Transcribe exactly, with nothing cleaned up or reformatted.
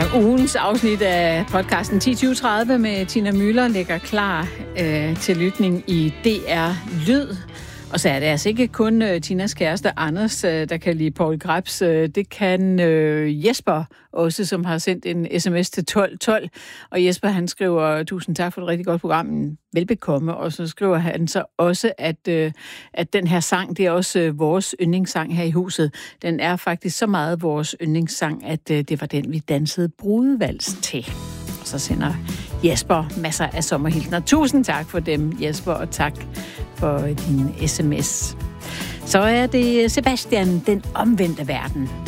Ugens afsnit af podcasten ti tyve tredive med Tina Müller ligger klar øh, til lytning i D R Lyd. Og så er det altså ikke kun øh, Tinas kæreste Anders, øh, der kan lide Poul Krebs. Øh, det kan øh, Jesper også, som har sendt en sms til tolv tolv. Og Jesper, han skriver, tusind tak for et rigtig godt program, velbekomme. Og så skriver han så også, at, øh, at den her sang, det er også øh, vores yndlingssang her i huset. Den er faktisk så meget vores yndlingssang, at øh, det var den, vi dansede brudevals til. Og så sender Jesper masser af sommerhilsner. Tusind tak for dem, Jesper, og tak for din sms. Så er det Sebastian, den omvendte verden.